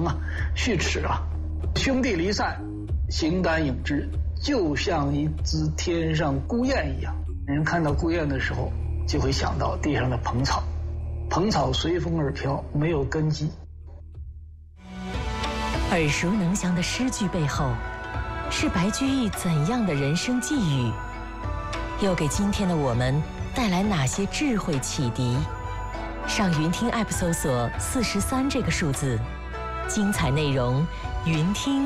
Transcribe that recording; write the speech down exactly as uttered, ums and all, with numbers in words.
啊，续齿啊。兄弟离散，形单影只，就像一只天上孤雁一样。人看到孤雁的时候，就会想到地上的蓬草，蓬草随风而飘，没有根基。 耳熟能详的诗句背后，是白居易怎样的人生际遇？又给今天的我们带来哪些智慧启迪？上云听 App 搜索四十三这个数字，精彩内容，云听。